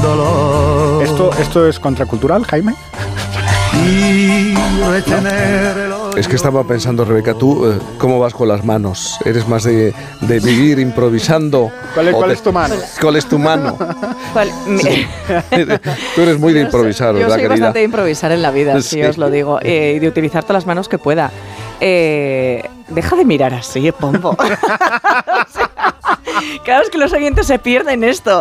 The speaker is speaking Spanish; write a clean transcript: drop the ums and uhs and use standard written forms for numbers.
dolor. ¿Esto es contracultural, Jaime? Y retener el odio. Es que estaba pensando, Rebeca, tú, ¿cómo vas con las manos? ¿Eres más de vivir improvisando? ¿Cuál es tu mano? ¿Cuál es tu mano? Sí. Tú eres muy de improvisar, ¿verdad, yo soy querida? bastante de improvisar en la vida, Sí. sí, os lo digo, y de utilizar todas las manos que pueda. Deja de mirar así, Pombo. O sea, claro, es que los oyentes se pierden esto.